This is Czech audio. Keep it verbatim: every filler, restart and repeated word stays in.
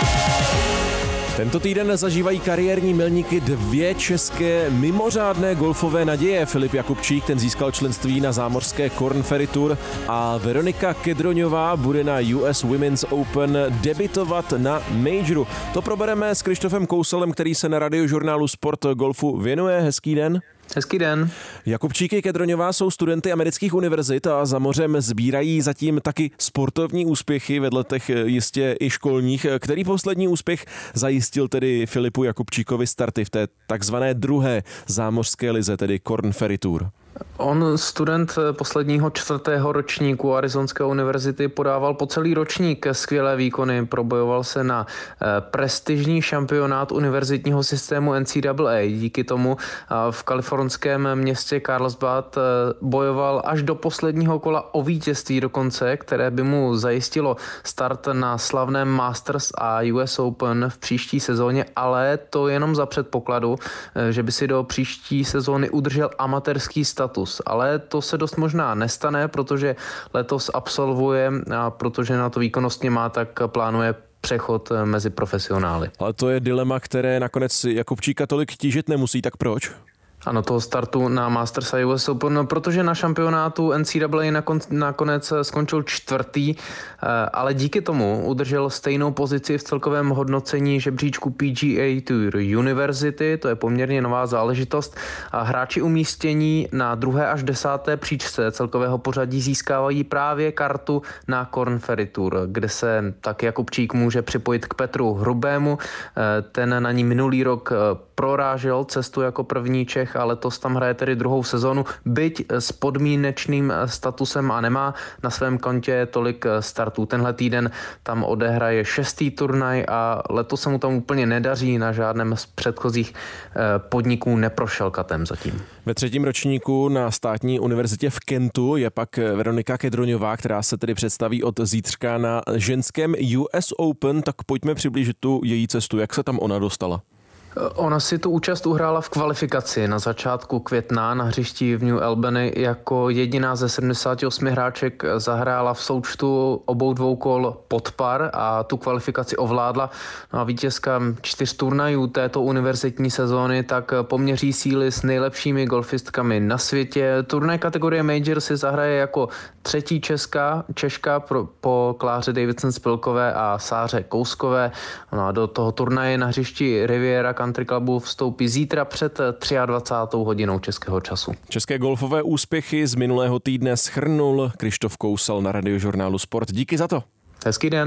Tento týden zažívají kariérní milníky dvě české mimořádné golfové naděje. Filip Jakubčík, ten získal členství na zámořské Korn Ferry Tour, a Veronika Kedroňová bude na U S Women's Open debitovat na majoru. To probereme s Krištofem Kouselem, který se na Radiožurnálu Sport golfu věnuje. Hezký den. Hezký den. Jakubčíky, Kedroňová jsou studenty amerických univerzit a za mořem sbírají zatím taky sportovní úspěchy, vedle těch jistě i školních. Který poslední úspěch zajistil tedy Filipu Jakubčíkovi starty v té takzvané druhé zámořské lize, tedy Korn Ferry Tour? On, student posledního čtvrtého ročníku Arizonské univerzity, podával po celý ročník skvělé výkony. Probojoval se na prestižní šampionát univerzitního systému N C double A. Díky tomu v kalifornském městě Carlsbad bojoval až do posledního kola o vítězství dokonce, které by mu zajistilo start na slavném Masters a U S Open v příští sezóně, ale to jenom za předpokladu, že by si do příští sezóny udržel amatérský status. Ale to se dost možná nestane, protože letos absolvuje a protože na to výkonnostně má, tak plánuje přechod mezi profesionály. Ale to je dilema, které nakonec Jakubčíka tolik tížit nemusí, tak proč? Ano, toho startu na Masters a U S Open, no, protože na šampionátu N C double A nakon, nakonec skončil čtvrtý, ale díky tomu udržel stejnou pozici v celkovém hodnocení žebříčku P G A Tour University, to je poměrně nová záležitost. A hráči umístění na druhé až desáté příčce celkového pořadí získávají právě kartu na Korn Ferry Tour, kde se tak Jakubčík může připojit k Petru Hrubému. Ten na ní minulý rok prorážel cestu jako první Čech a letos tam hraje tedy druhou sezonu, byť s podmínečným statusem a nemá na svém kontě tolik startů. Tenhle týden tam odehraje šestý turnaj a letos se mu tam úplně nedaří, na žádném z předchozích podniků neprošel katem zatím. Ve třetím ročníku na státní univerzitě v Kentu je pak Veronika Kedroňová, která se tedy představí od zítřka na ženském U S Open, tak pojďme přiblížit tu její cestu. Jak se tam ona dostala? Ona si tu účast uhrála v kvalifikaci na začátku května na hřišti v New Albany. Jako jediná ze sedmdesáti osmi hráček zahrála v součtu obou dvou kol pod par a tu kvalifikaci ovládla. No a vítězka čtyř turnajů této univerzitní sezóny tak poměří síly s nejlepšími golfistkami na světě. Turnaj kategorie Major si zahraje jako třetí česká, Češka pro, po Kláře Davidson-Spilkové a Sáře Kouskové. No a do toho turnaje na hřišti Riviera Country Clubu vstoupí zítra před dvacátou třetí hodinou českého času. České golfové úspěchy z minulého týdne shrnul Krištof Kousel na Radiožurnálu Sport. Díky za to. Hezký den.